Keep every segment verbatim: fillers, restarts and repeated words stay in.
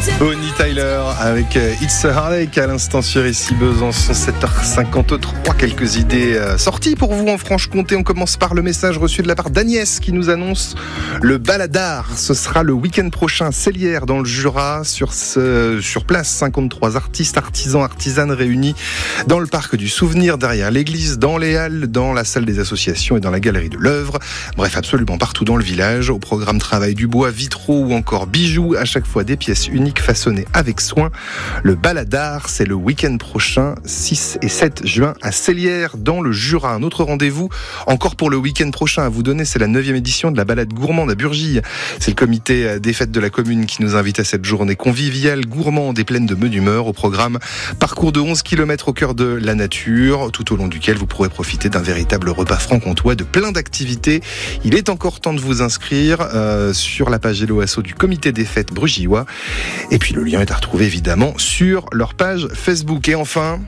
Bonnie Tyler avec It's a Heartache à l'instant sur ici Besançon, sept heures cinquante-trois. Quelques idées euh, sorties pour vous en Franche-Comté. On commence par le message reçu de la part d'Agnès qui nous annonce le Baladar. Ce sera le week-end prochain à Célières dans le Jura. Sur, ce, sur place, cinquante-trois artistes, artisans, artisanes réunis dans le parc du Souvenir, derrière l'église, dans les halles, dans la salle des associations et dans la galerie de l'œuvre. Bref, absolument partout dans le village. Au programme travail du bois, vitraux ou encore bijoux. À chaque fois des pièces uniques façonnées avec soin. Le Baladar, c'est le week-end prochain, six et sept juin à Célières dans le Jura. Un autre rendez-vous encore pour le week-end prochain à vous donner, c'est la neuvième édition de la balade gourmande à Burgille. C'est le comité des fêtes de la commune qui nous invite à cette journée conviviale, gourmande et pleine de bonne humeur. Au programme, parcours de onze kilomètres au cœur de la nature, tout au long duquel vous pourrez profiter d'un véritable repas franc-comtois, de plein d'activités. Il est encore temps de vous inscrire euh, sur la page Hello Asso du comité des fêtes brugellois. Et puis le lien est à retrouver évidemment sur leur page Facebook. Et enfin...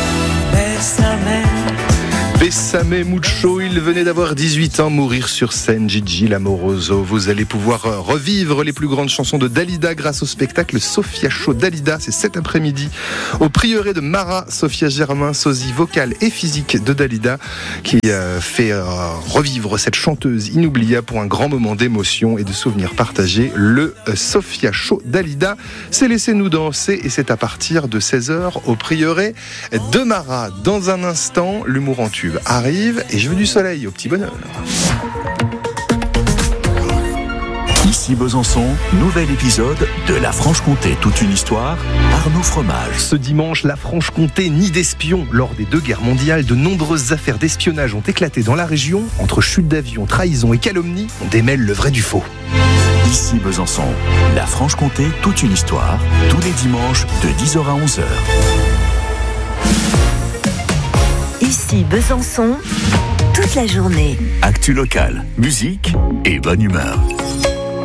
Bessame Mucho, il venait d'avoir dix-huit ans, mourir sur scène, Gigi Lamoroso. Vous allez pouvoir revivre les plus grandes chansons de Dalida grâce au spectacle Sophia Show Dalida. C'est cet après-midi au prieuré de Marat. Sophia Germain, sosie vocale et physique de Dalida, qui euh, fait euh, revivre cette chanteuse inoubliable pour un grand moment d'émotion et de souvenirs partagés. Le euh, Sophia Show Dalida, c'est Laissez-nous danser et c'est à partir de seize heures au prieuré de Marat. Dans un instant, l'humour en tube arrive et je veux du soleil au petit bonheur. Ici Besançon, nouvel épisode de La Franche-Comté, toute une histoire, Arnaud Fromage. Ce dimanche, la Franche-Comté nid d'espions. Lors des deux guerres mondiales, de nombreuses affaires d'espionnage ont éclaté dans la région. Entre chutes d'avions, trahison et calomnie, on démêle le vrai du faux. Ici Besançon, La Franche-Comté, toute une histoire, tous les dimanches de dix heures à onze heures. Ici Besançon, toute la journée. Actu locale, musique et bonne humeur.